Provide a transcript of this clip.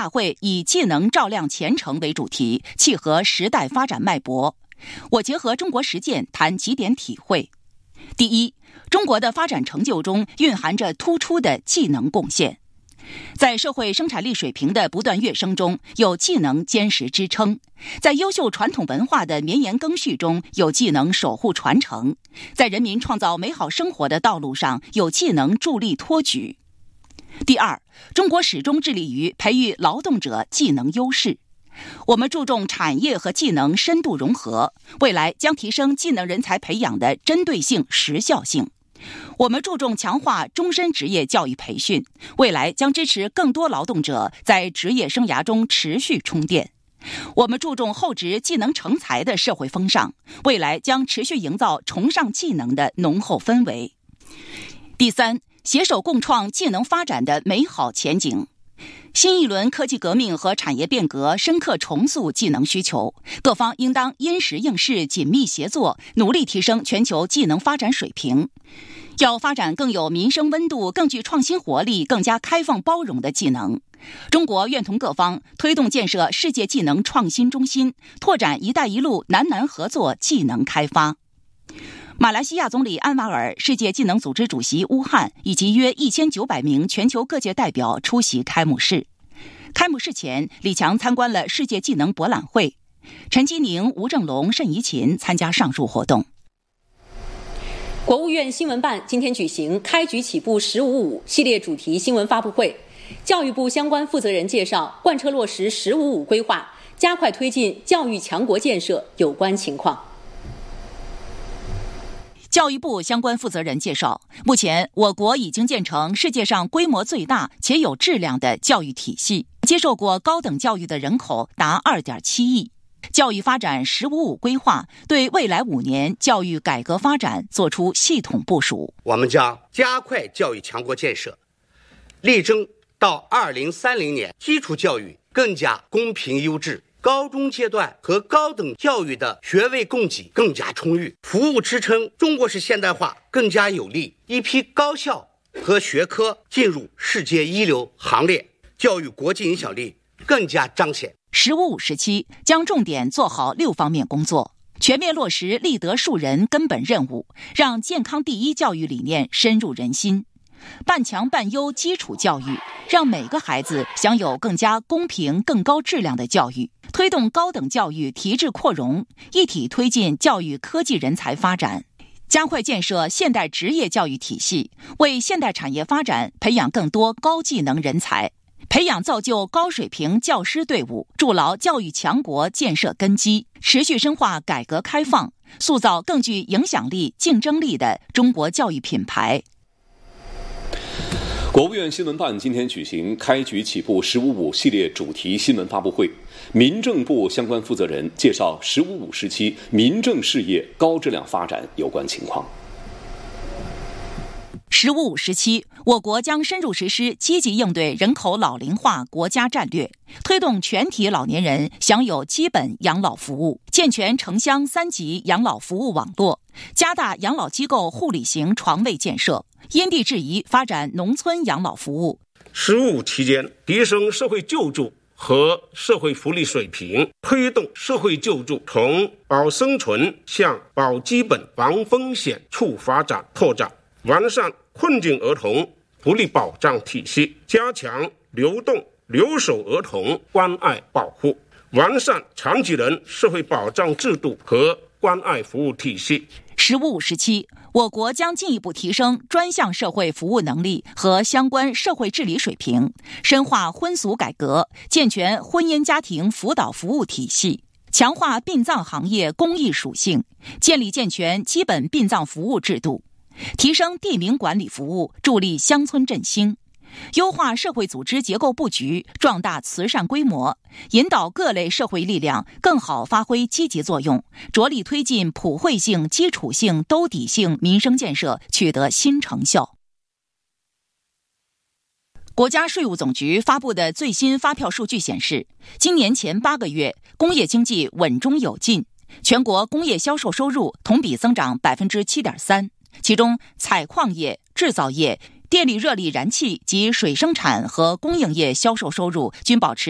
大会以技能照亮前程为主题，契合时代发展脉搏。我结合中国实践谈几点体会。第一，中国的发展成就中蕴含着突出的技能贡献。在社会生产力水平的不断跃升中，有技能坚实支撑；在优秀传统文化的绵延更续中，有技能守护传承；在人民创造美好生活的道路上，有技能助力托举。第二，中国始终致力于培育劳动者技能优势。我们注重产业和技能深度融合，未来将提升技能人才培养的针对性、时效性。我们注重强化终身职业教育培训，未来将支持更多劳动者在职业生涯中持续充电。我们注重厚植技能成才的社会风尚，未来将持续营造崇尚技能的浓厚氛围。第三，携手共创技能发展的美好前景。新一轮科技革命和产业变革深刻重塑技能需求，各方应当因时应势紧密协作，努力提升全球技能发展水平。要发展更有民生温度、更具创新活力、更加开放包容的技能。中国愿同各方推动建设世界技能创新中心，拓展“一带一路”南南合作技能开发。马来西亚总理安瓦尔、世界技能组织主席乌汉以及约1900名全球各界代表出席开幕式。开幕式前，李强参观了世界技能博览会，陈吉宁、吴正龙、盛怡琴参加上述活动。 国务院新闻办今天举行开局起步“15.5”系列主题新闻发布会，教育部相关负责人介绍贯彻落实“15.5”规划，加快推进教育强国建设有关情况。 教育部相关负责人介绍，目前我国已经建成世界上规模最大且有质量的教育体系，接受过高等教育的人口达2.7亿。教育发展“15.5”规划对未来5年教育改革发展作出系统部署。 我们将加快教育强国建设，力争到2030年，基础教育更加公平优质，高中阶段和高等教育的学位供给更加充裕，服务支撑中国式现代化更加有力，一批高校和学科进入世界一流行列，教育国际影响力更加彰显。 “15.5”时期将重点做好6方面工作，全面落实立德树人根本任务，让健康第一教育理念深入人心。半强半优基础教育，让每个孩子享有更加公平、更高质量的教育，推动高等教育提质扩容，一体推进教育科技人才发展，加快建设现代职业教育体系，为现代产业发展培养更多高技能人才，培养造就高水平教师队伍，筑牢教育强国建设根基，持续深化改革开放，塑造更具影响力、竞争力的中国教育品牌。 国务院新闻办今天举行开局起步“15.5”系列主题新闻发布会，民政部相关负责人介绍“15.5”时期民政事业高质量发展有关情况。 “15.5”时期，我国将深入实施积极应对人口老龄化国家战略，推动全体老年人享有基本养老服务，健全城乡3级养老服务网络，加大养老机构护理型床位建设，因地制宜发展农村养老服务。 “15.5”期间，提升社会救助和社会福利水平，推动社会救助从保生存向保基本、防风险处发展拓展，完善困境儿童福利保障体系，加强流动留守儿童关爱保护，完善残疾人社会保障制度和关爱服务体系。 “15.5”时期，我国将进一步提升专项社会服务能力和相关社会治理水平，深化婚俗改革，健全婚姻家庭辅导服务体系，强化殡葬行业公益属性，建立健全基本殡葬服务制度，提升地名管理服务，助力乡村振兴，优化社会组织结构布局，壮大慈善规模，引导各类社会力量更好发挥积极作用，着力推进普惠性、基础性、兜底性民生建设取得新成效。国家税务总局发布的最新发票数据显示，今年前8个月，工业经济稳中有进，全国工业销售收入同比增长 7.3%， 其中采矿业、制造业、电力热力燃气及水生产和供应业销售收入均保持